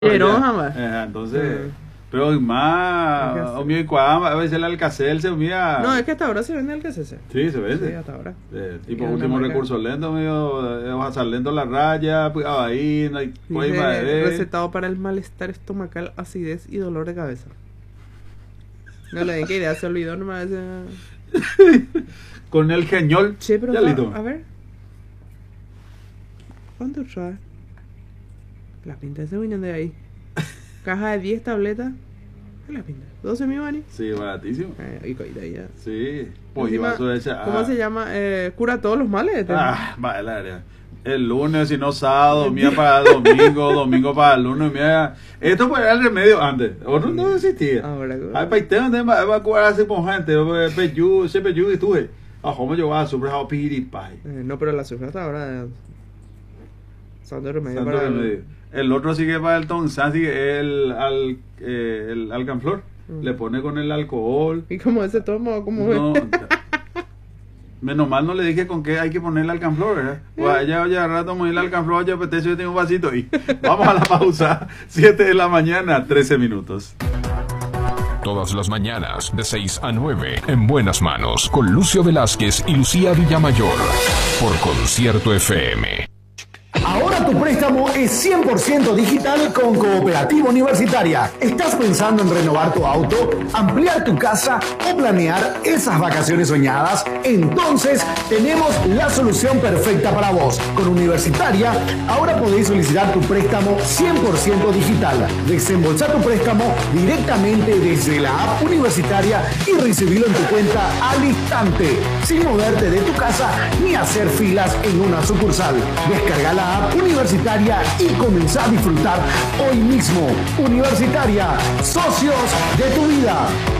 Pero ya. jamás. Entonces, pero más, o mi a veces el Alcacel se unía. No, es que hasta ahora se vende el KCC. Sí, se vende. Sí, hasta ahora. Tipo Es una último marca. recurso lento, medio, vas a pasar lento la raya, pues ahí, no hay Dice, recetado para el malestar estomacal, acidez y dolor de cabeza. No le den que idea, se olvidó nomás. Con el geñol. Che, pero ya listo. a ver. ¿Cuánto trae? La pinta se vienen de ahí. Caja de 10 tabletas. ¿Qué la pinta? ¿12 mil? Sí, baratísimo. Y coida ya. Sí. Pues Encima, iba a su hecha. ¿cómo se llama? Cura todos los males. Este. Va el área. El lunes, si no sábado, mía para el domingo, domingo para el lunes, mía. Esto pues era el remedio antes. Otro no existía. Ahora, Hay paiteo donde va a curar así con gente. Peyu, se peyu y tú. Como yo voy a sufrir a piripai. No, pero la sufra hasta ahora. Santo remedio Santo para remedio. El otro sigue para el Tonsan, sigue el Alcanflor. Le pone con el alcohol. ¿Y cómo ese tomo? ¿Cómo No, menos mal no le dije con qué hay que poner el Alcanflor, ¿verdad? Pues allá ya rato muy el Alcanflor, ya apetece, yo tengo un vasito y vamos a la pausa. 7 de la mañana, 13 minutos. Todas las mañanas, de 6 a 9, en Buenas Manos, con Lucio Velázquez y Lucía Villamayor, por Concierto FM. Ahora tu préstamo es 100% digital con Cooperativa Universitaria. ¿Estás pensando en renovar tu auto, ampliar tu casa o planear esas vacaciones soñadas? Entonces tenemos la solución perfecta para vos. Con Universitaria, ahora podéis solicitar tu préstamo 100% digital. Desembolsar tu préstamo directamente desde la app Universitaria y recibirlo en tu cuenta al instante, sin moverte de tu casa ni hacer filas en una sucursal. Descarga la app Universitaria y comenzá a disfrutar hoy mismo. Universitaria, socios de tu vida.